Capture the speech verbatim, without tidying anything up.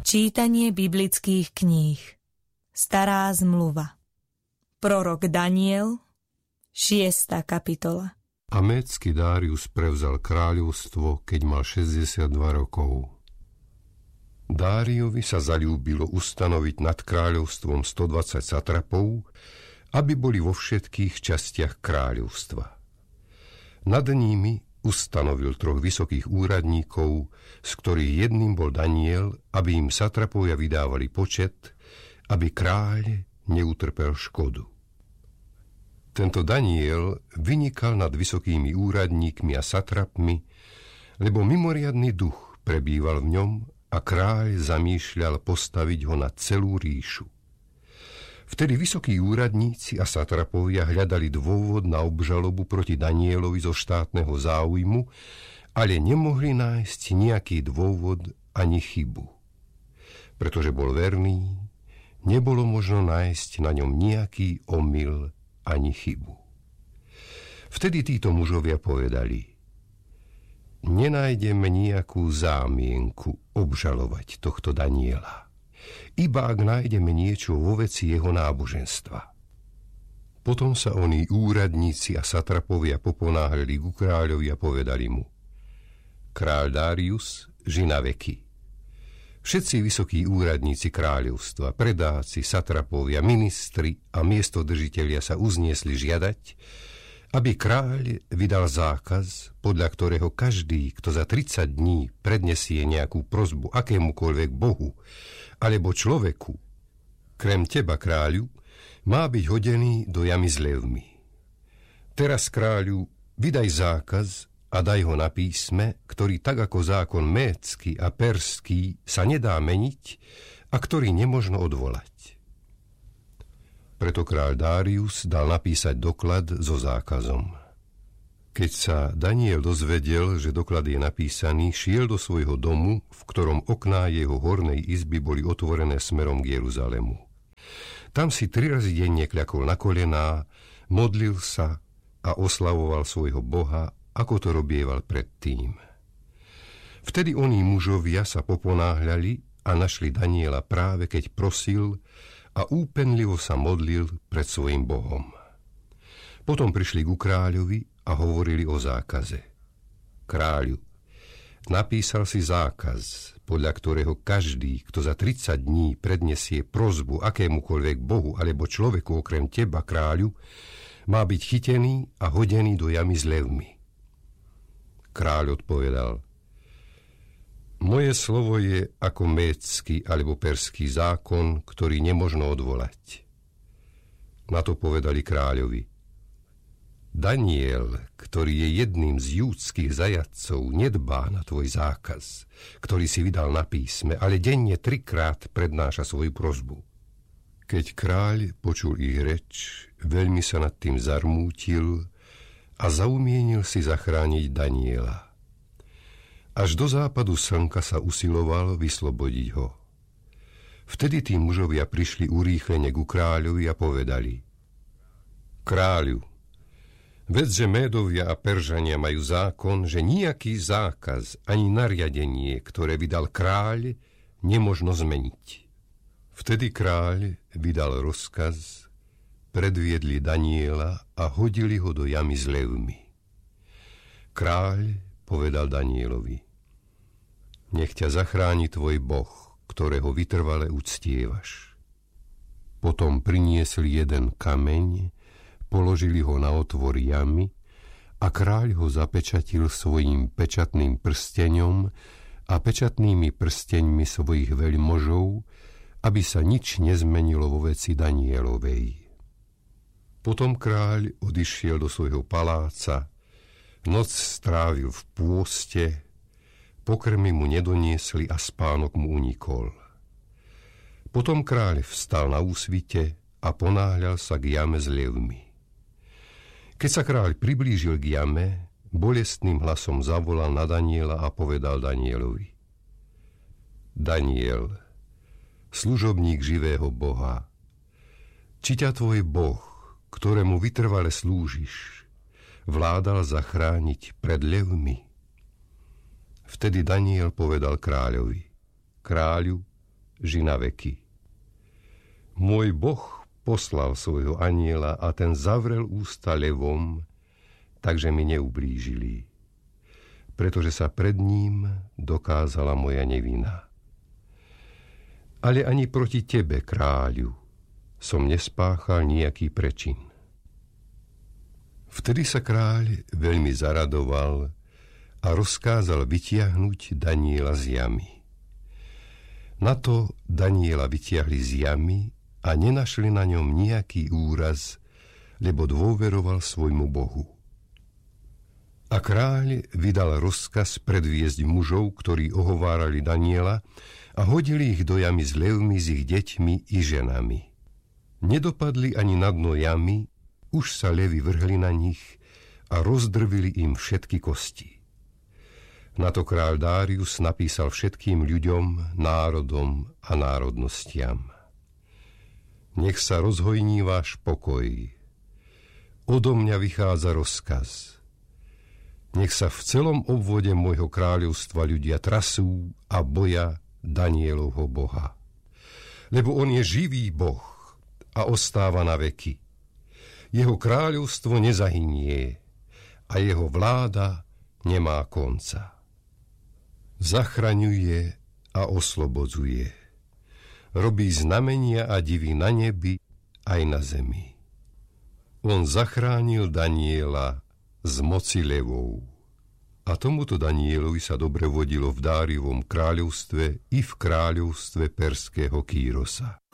Čítanie biblických kníh. Stará zmluva. Prorok Daniel, šiesta kapitola. A Médsky Dárius prevzal kráľovstvo, keď mal šesťdesiatdva rokov. Dáriovi sa zaľúbilo ustanoviť nad kráľovstvom stodvadsať satrapov, aby boli vo všetkých častiach kráľovstva. Nad nimi ustanovil troch vysokých úradníkov, z ktorých jedným bol Daniel, aby im satrapovia vydávali počet, aby kráľ neutrpel škodu. Tento Daniel vynikal nad vysokými úradníkmi a satrapmi, lebo mimoriadny duch prebýval v ňom a kráľ zamýšľal postaviť ho na celú ríšu. Vtedy vysokí úradníci a satrapovia hľadali dôvod na obžalobu proti Danielovi zo štátneho záujmu, ale nemohli nájsť nejaký dôvod ani chybu. Pretože bol verný, nebolo možno nájsť na ňom nejaký omyl ani chybu. Vtedy títo mužovia povedali: nenájdeme nejakú zámienku obžalovať tohto Daniela, iba ak nájdeme niečo vo veci jeho náboženstva. Potom sa oni úradníci a satrapovia poponáhľali ku kráľovi a povedali mu: kráľ Dárius, ži na veky. Všetci vysokí úradníci kráľovstva, predáci, satrapovia, ministri a miestodržitelia sa uzniesli žiadať, aby kráľ vydal zákaz, podľa ktorého každý, kto za tridsať dní prednesie nejakú prosbu akémukoľvek bohu alebo človeku, krem teba, kráľu, má byť hodený do jamy s levmi. Teraz, kráľu, vydaj zákaz a daj ho na písme, ktorý tak ako zákon médsky a perský sa nedá meniť a ktorý nemožno odvolať. Preto kráľ Dárius dal napísať doklad so zákazom. Keď sa Daniel dozvedel, že doklad je napísaný, šiel do svojho domu, v ktorom okná jeho hornej izby boli otvorené smerom k Jeruzalemu. Tam si tri razy denne kľakol na kolená, modlil sa a oslavoval svojho Boha, ako to robieval predtým. Vtedy oní mužovia sa poponáhľali a našli Daniela práve keď prosil a úpenlivo sa modlil pred svojim Bohom. Potom prišli ku kráľovi a hovorili o zákaze. Kráľu, napísal si zákaz, podľa ktorého každý, kto za tridsať dní prednesie prosbu akémukoľvek bohu alebo človeku okrem teba, kráľu, má byť chytený a hodený do jamy s levmi. Kráľ odpovedal: moje slovo je ako médsky alebo perský zákon, ktorý nemožno odvolať. Na to povedali kráľovi: Daniel, ktorý je jedným z júdskych zajatcov, nedbá na tvoj zákaz, ktorý si vydal na písme, ale denne trikrát prednáša svoju prosbu. Keď kráľ počul ich reč, veľmi sa nad tým zarmútil a zaumienil si zachrániť Daniela. Až do západu slnka sa usiloval vyslobodiť ho. Vtedy tí mužovia prišli urýchlene ku kráľovi a povedali: kráľu, vedz, že Médovia a Peržania majú zákon, že nejaký zákaz ani nariadenie, ktoré vydal kráľ, nemožno zmeniť. Vtedy kráľ vydal rozkaz, predviedli Daniela a hodili ho do jamy s levmi. Kráľ povedal Danielovi: nech ťa zachráni tvoj Boh, ktorého vytrvale uctievaš. Potom priniesli jeden kameň, položili ho na otvor jamy a kráľ ho zapečatil svojím pečatným prsteňom a pečatnými prsteňmi svojich veľmožov, aby sa nič nezmenilo vo veci Danielovej. Potom kráľ odišiel do svojho paláca, noc strávil v pôste, pokrmy mu nedoniesli a spánok mu unikol. Potom kráľ vstal na úsvite a ponáhľal sa k jame s levmi. Keď sa kráľ priblížil k jame, bolestným hlasom zavolal na Daniela a povedal Danielovi: Daniel, služobník živého Boha, či ťa tvoj Boh, ktorému vytrvale slúžiš, vládal zachrániť pred levmi? Vtedy Daniel povedal kráľovi: Kráľu, ži na veky. Môj Boh poslal svojho anjela a ten zavrel ústa levom, takže mi neublížili, pretože sa pred ním dokázala moja nevina. Ale ani proti tebe, kráľu, som nespáchal nejaký prečin. Vtedy sa kráľ veľmi zaradoval a rozkázal vytiahnuť Daniela z jamy. Na to Daniela vytiahli z jamy a nenašli na ňom nejaký úraz, lebo dôveroval svojmu Bohu. A kráľ vydal rozkaz predviesť mužov, ktorí ohovárali Daniela a hodili ich do jamy s levmi, s ich deťmi i ženami. Nedopadli ani na dno jamy, už sa levy vrhli na nich a rozdrvili im všetky kosti. Na to kráľ Dárius napísal všetkým ľuďom, národom a národnostiam: Nech sa rozhojní váš pokoj. Odo mňa vychádza rozkaz. Nech sa v celom obvode môjho kráľovstva ľudia trasú a boja Danielovho Boha. Lebo on je živý Boh a ostáva na veky. Jeho kráľovstvo nezahynie a jeho vláda nemá konca. Zachraňuje a oslobodzuje. Robí znamenia a divy na nebi aj na zemi. On zachránil Daniela z moci levov. A tomuto Danielovi sa dobre vodilo v Dáriovom kráľovstve i v kráľovstve perského Kýrosa.